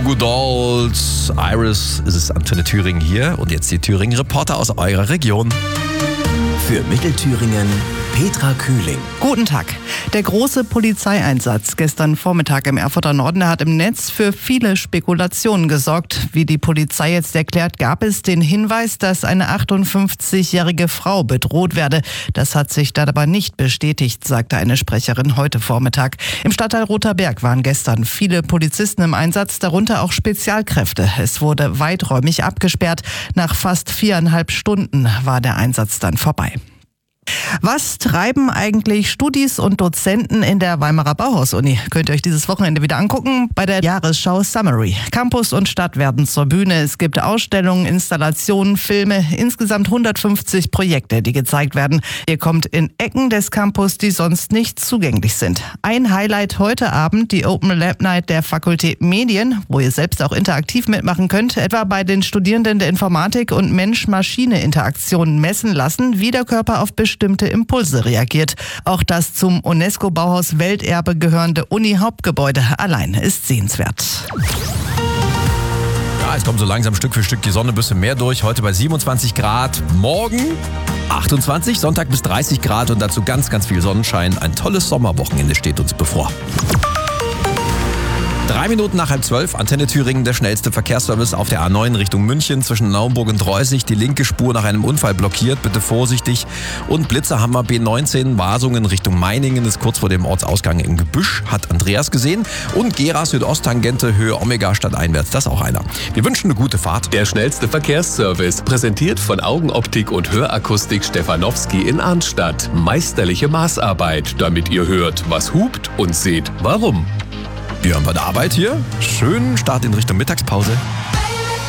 Goo Goo Dolls, Iris, ist es Antenne Thüringen hier und jetzt die Thüringen-Reporter aus eurer Region. Für Mittelthüringen Petra Kühling. Guten Tag. Der große Polizeieinsatz gestern Vormittag im Erfurter Norden, der hat im Netz für viele Spekulationen gesorgt. Wie die Polizei jetzt erklärt, gab es den Hinweis, dass eine 58-jährige Frau bedroht werde. Das hat sich dann aber nicht bestätigt, sagte eine Sprecherin heute Vormittag. Im Stadtteil Rother Berg waren gestern viele Polizisten im Einsatz, darunter auch Spezialkräfte. Es wurde weiträumig abgesperrt. Nach fast 4,5 Stunden war der Einsatz dann vorbei. Was treiben eigentlich Studis und Dozenten in der Weimarer Bauhaus-Uni? Könnt ihr euch dieses Wochenende wieder angucken bei der Jahresschau Summary. Campus und Stadt werden zur Bühne. Es gibt Ausstellungen, Installationen, Filme, insgesamt 150 Projekte, die gezeigt werden. Ihr kommt in Ecken des Campus, die sonst nicht zugänglich sind. Ein Highlight heute Abend, die Open Lab Night der Fakultät Medien, wo ihr selbst auch interaktiv mitmachen könnt, etwa bei den Studierenden der Informatik und Mensch-Maschine-Interaktionen messen lassen, wie der Körper auf bestimmte Impulse reagiert. Auch das zum UNESCO-Bauhaus Welterbe gehörende Uni-Hauptgebäude allein ist sehenswert. Ja, es kommt so langsam Stück für Stück die Sonne ein bisschen mehr durch. Heute bei 27 Grad, morgen 28, Sonntag bis 30 Grad und dazu ganz, ganz viel Sonnenschein. Ein tolles Sommerwochenende steht uns bevor. 3 Minuten nach 11:30, Antenne Thüringen, der schnellste Verkehrsservice auf der A9 Richtung München zwischen Naumburg und Reusig. Die linke Spur nach einem Unfall blockiert, bitte vorsichtig. Und Blitzerhammer B19, Wasungen Richtung Meiningen, ist kurz vor dem Ortsausgang im Gebüsch, hat Andreas gesehen. Und Gera Südosttangente, Höhe Omega stadteinwärts, das ist auch einer. Wir wünschen eine gute Fahrt. Der schnellste Verkehrsservice, präsentiert von Augenoptik und Hörakustik Stefanowski in Arnstadt. Meisterliche Maßarbeit, damit ihr hört, was hupt und seht, warum. Wir haben bei der Arbeit hier. Schönen Start in Richtung Mittagspause.